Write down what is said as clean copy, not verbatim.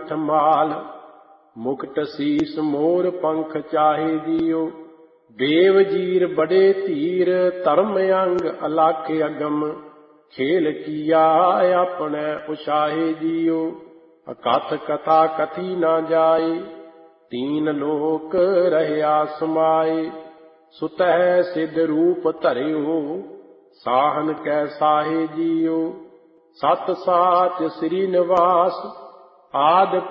ਕੰਠ ਮਾਲ। ਮੁਕਟ ਸੀਸ ਮੋਰ ਪੰਖ ਚਾਹੇ ਜੀਓ। ਦੇਵ ਜੀਰ ਬੜੇ ਧੀਰ ਧਰਮ ਅੰਗ ਅਲਾਖ ਅਗਮ। ਖੇਲ ਕੀਆ ਆਪਣੇ ਉਛਾਹੇ ਜੀਓ। ਅਕਥ ਕਥਾ ਕਥੀ ਨਾ ਜਾਏ। ਤੀਨ ਲੋਕ ਰਹਿਆ ਸਮਾਏ। ਸੁਤਹਿ ਸਿਧ ਰੂਪ ਧਰਿਓ। ਸਾਹਨ ਕੈ ਸਾਹੇ ਜੀਓ। ਸਤ ਸਾਚ ਸ੍ਰੀ ਨਿਵਾਸ ਆਦਿ